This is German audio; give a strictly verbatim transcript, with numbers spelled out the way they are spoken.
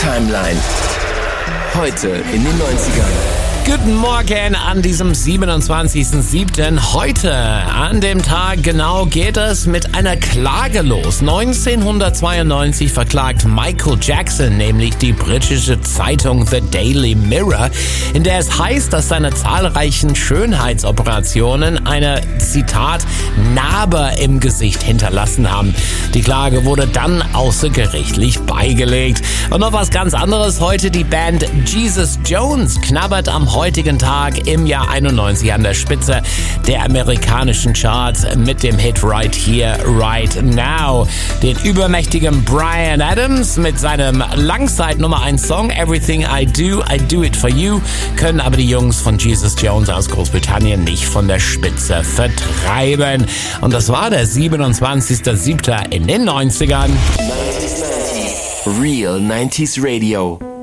Timeline. Heute in den neunzigern. Guten Morgen an diesem siebenundzwanzigsten siebten Heute, an dem Tag genau, geht es mit einer Klage los. neunzehnhundertzweiundneunzig verklagt Michael Jackson nämlich die britische Zeitung The Daily Mirror, in der es heißt, dass seine zahlreichen Schönheitsoperationen eine, Zitat, Narbe im Gesicht hinterlassen haben. Die Klage wurde dann außergerichtlich beigelegt. Und noch was ganz anderes heute, die Band Jesus Jones knabbert am heutigen Tag im Jahr einundneunzig an der Spitze der amerikanischen Charts mit dem Hit Right Here, Right Now. Den übermächtigen Bryan Adams mit seinem Langzeit Nummer eins Song Everything I Do, I Do It For You können aber die Jungs von Jesus Jones aus Großbritannien nicht von der Spitze vertreiben. Und das war der siebenundzwanzigste siebte in den neunzigern. neunzig neunzig Real neunziger Radio.